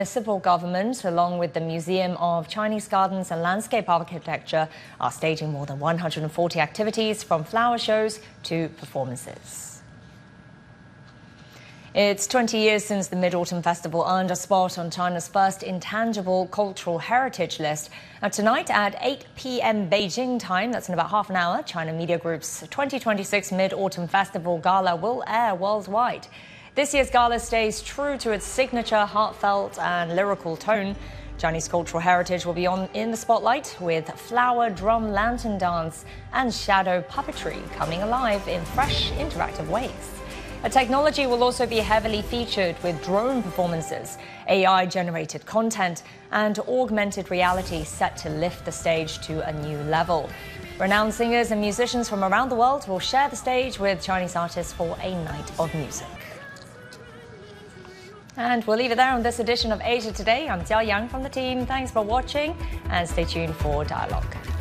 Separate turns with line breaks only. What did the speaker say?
Municipal government, along with the Museum of Chinese Gardens and Landscape Architecture, are staging more than 140 activities from flower shows to performances. It's 20 years since the Mid-Autumn Festival earned a spot on China's first intangible cultural heritage list. Now, tonight at 8 p.m. Beijing time, that's in about half an hour, China Media Group's 2026 Mid-Autumn Festival Gala will air worldwide. This year's gala stays true to its signature heartfelt and lyrical tone. Chinese cultural heritage will be in the spotlight, with flower, drum, lantern dance and shadow puppetry coming alive in fresh, interactive ways. Technology will also be heavily featured, with drone performances, AI-generated content and augmented reality set to lift the stage to a new level. Renowned singers and musicians from around the world will share the stage with Chinese artists for a night of music. And we'll leave it there on this edition of Asia Today. I'm Jiao Yang from the team. Thanks for watching and stay tuned for Dialogue.